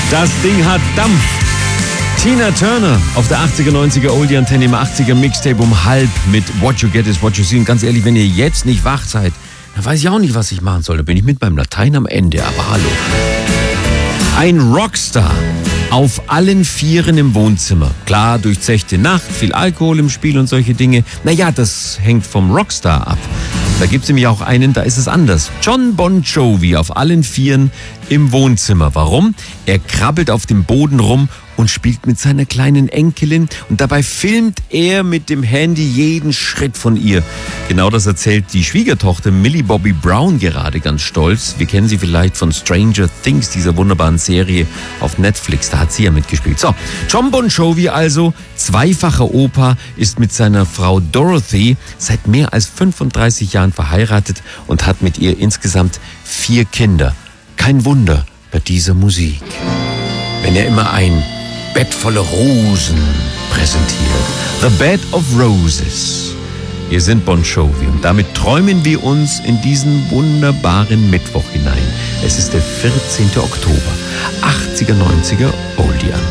Das Ding hat Dampf. Tina Turner auf der 80er, 90er Oldie-Antenne im 80er Mixtape um halb mit What You Get is What You See. Und ganz ehrlich, wenn ihr jetzt nicht wach seid, dann weiß ich auch nicht, was ich machen soll. Da bin ich mit meinem Latein am Ende, aber hallo. Ein Rockstar auf allen Vieren im Wohnzimmer. Klar, durchzechte Nacht, viel Alkohol im Spiel und solche Dinge. Naja, das hängt vom Rockstar ab. Da gibt es nämlich auch einen, da ist es anders. Jon Bon Jovi auf allen Vieren im Wohnzimmer. Warum? Er krabbelt auf dem Boden rum und spielt mit seiner kleinen Enkelin und dabei filmt er mit dem Handy jeden Schritt von ihr. Genau das erzählt die Schwiegertochter Millie Bobby Brown gerade ganz stolz. Wir kennen sie vielleicht von Stranger Things, dieser wunderbaren Serie auf Netflix. Da hat sie ja mitgespielt. So, Jon Bon Jovi also, zweifacher Opa, ist mit seiner Frau Dorothy seit mehr als 35 Jahren verheiratet und hat mit ihr insgesamt 4 Kinder. Kein Wunder bei dieser Musik. Wenn er immer ein Bett voller Rosen präsentiert. The Bed of Roses. Wir sind Bon Jovi und damit träumen wir uns in diesen wunderbaren Mittwoch hinein. Es ist der 14. Oktober. 80er, 90er Oldie.